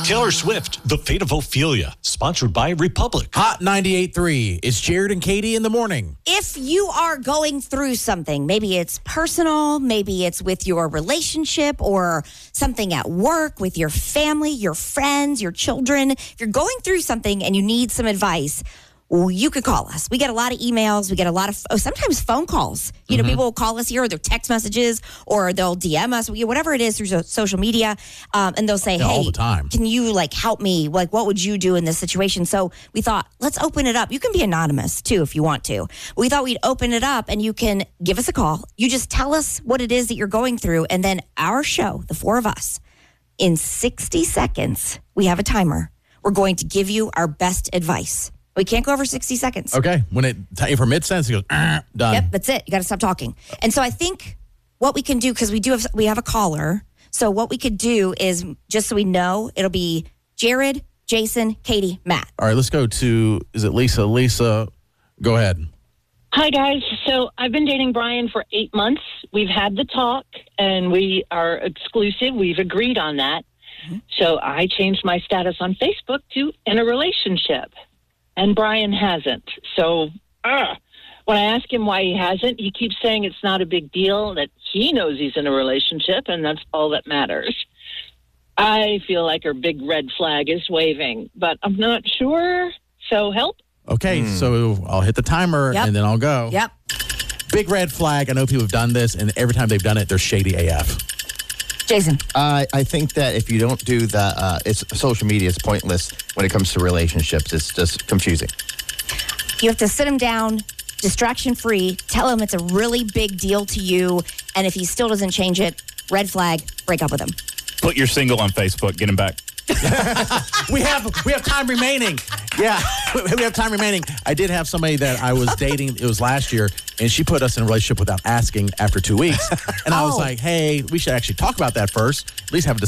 Taylor Swift, The Fate of Ophelia, sponsored by Republic. Hot 98.3. It's Jared and Katie in the morning. If you are going through something, maybe it's personal, maybe it's with your relationship or something at work with your family, your friends, your children. If you're going through something and you need some advice, well, you could call us. We get a lot of emails. We get a lot of, sometimes phone calls. You know, people will call us here or their text messages or they'll DM us, whatever it is through social media. And they'll say, hey, all the time. Can you help me? What would you do in this situation? So we thought, let's open it up. You can be anonymous too, if you want to. We thought we'd open it up and you can give us a call. You just tell us what it is that you're going through. And then our show, the four of us, in 60 seconds, we have a timer. We're going to give you our best advice. We can't go over 60 seconds. Okay. If we're mid-sentence, it goes, done. Yep, that's it. You got to stop talking. And so I think what we can do, because we have a caller. So what we could do is, just so we know, it'll be Jared, Jason, Katie, Matt. All right, let's go to, is it Lisa? Lisa, go ahead. Hi, guys. So I've been dating Brian for 8 months. We've had the talk, and we are exclusive. We've agreed on that. Mm-hmm. So I changed my status on Facebook to in a relationship. And Brian hasn't. So when I ask him why he hasn't, he keeps saying it's not a big deal, that he knows he's in a relationship, and that's all that matters. I feel like our big red flag is waving, but I'm not sure. So help. Okay, so I'll hit the timer, and then I'll go. Yep. Big red flag. I know people have done this, and every time they've done it, they're shady AF. Jason. I think that if you don't do the, social media is pointless when it comes to relationships. It's just confusing. You have to sit him down, distraction-free, tell him it's a really big deal to you, and if he still doesn't change it, red flag, break up with him. Put your single on Facebook, get him back. We have time remaining. Yeah, we have time remaining. I did have somebody that I was dating, it was last year, and she put us in a relationship without asking after 2 weeks. And I was like, hey, we should actually talk about that first, at least have a